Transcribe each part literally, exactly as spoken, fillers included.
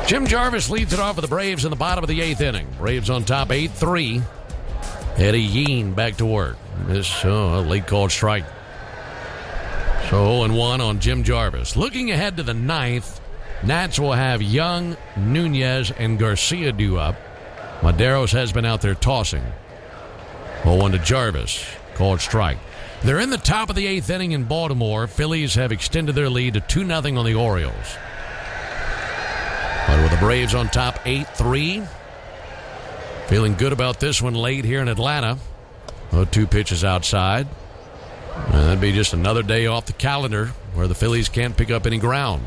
Jim Jarvis leads it off for the Braves in the bottom of the eighth inning. Braves on top eight three. Eddie Yeen back to work. This oh, a late called strike. So oh and one on Jim Jarvis. Looking ahead to the ninth, Nats will have Young, Nunez, and Garcia due up. Maderos has been out there tossing. oh one to Jarvis. Called strike. They're in the top of the eighth inning in Baltimore. Phillies have extended their lead to two nothing on the Orioles. But with the Braves on top eight three. Feeling good about this one late here in Atlanta. Oh, two pitches outside. And that'd be just another day off the calendar where the Phillies can't pick up any ground.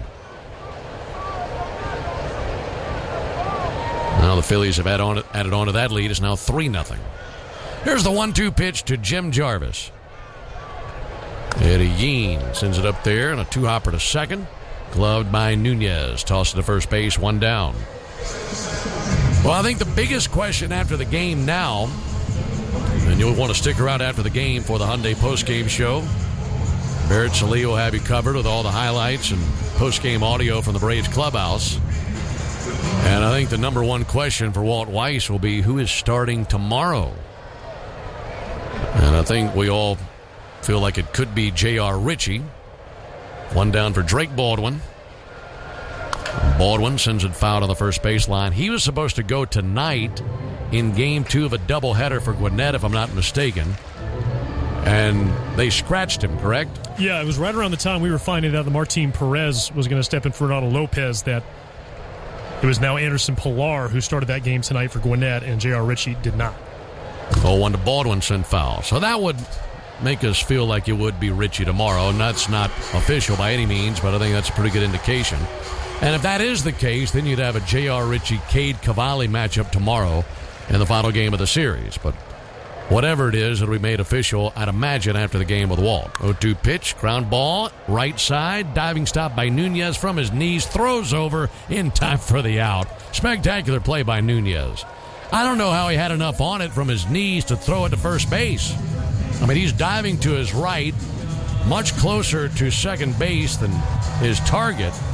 Now the Phillies have added on, added on to that lead. It's now three nothing. Here's the one two pitch to Jim Jarvis. Eddie Yeen sends it up there and a two-hopper to second. Gloved by Nunez. Tossed to first base, one down. Well, I think the biggest question after the game now, and you'll want to stick around after the game for the Hyundai postgame show. Barrett Sallee will have you covered with all the highlights and postgame audio from the Braves clubhouse. And I think the number one question for Walt Weiss will be who is starting tomorrow. And I think we all feel like it could be J R. Ritchie. One down for Drake Baldwin. Baldwin sends it foul on the first baseline. He was supposed to go tonight in game two of a doubleheader for Gwinnett, if I'm not mistaken. And they scratched him, correct? Yeah, it was right around the time we were finding out that Martin Perez was going to step in for Renato Lopez that it was now Anderson Pilar who started that game tonight for Gwinnett, and J R. Ritchie did not. oh one to Baldwin sent foul. So that would make us feel like it would be Ritchie tomorrow, and that's not official by any means, but I think that's a pretty good indication. And if that is the case, then you'd have a J R. Ritchie Cade Cavalli matchup tomorrow in the final game of the series. But whatever it is, it'll be made official, I'd imagine, after the game with Walt. oh two pitch, ground ball, right side, diving stop by Nunez from his knees, throws over in time for the out. Spectacular play by Nunez. I don't know how he had enough on it from his knees to throw it to first base. I mean, he's diving to his right, much closer to second base than his target.